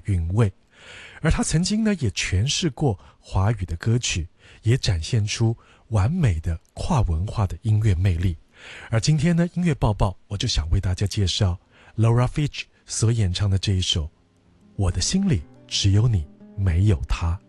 韵味。而他曾经呢也诠释过华语的歌曲，也展现出完美的跨文化的音乐魅力。而今天呢，音乐报报我就想为大家介绍 Laura Fitch 所演唱的这一首《我的心里只有你没有他》。